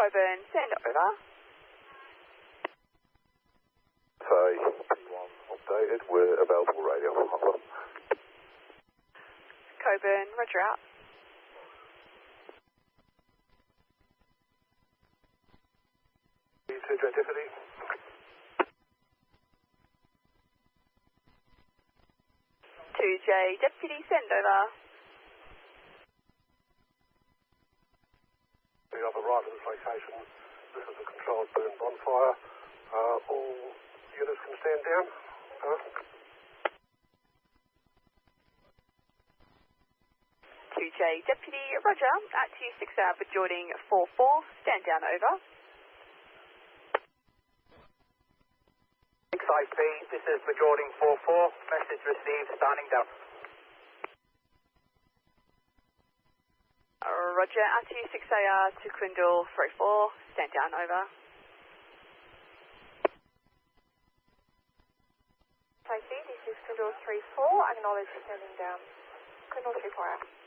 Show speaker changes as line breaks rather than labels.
Coburn, send over.
Say, P1 updated, we're available radio.
Coburn, roger out.
P2 Deputy.
2J Deputy, send over.
We have arrived at this location. This is a controlled burn bonfire. All units can stand down.
2J Deputy, roger. At 26 hour, Bajorting 44, stand down over.
6IP, this is Bajorting 44, message received, standing down.
Roger, at 26 AR to Quindle 34, stand down over.
I see, this is Quindle 34, acknowledge standing down. Quindle 34 out.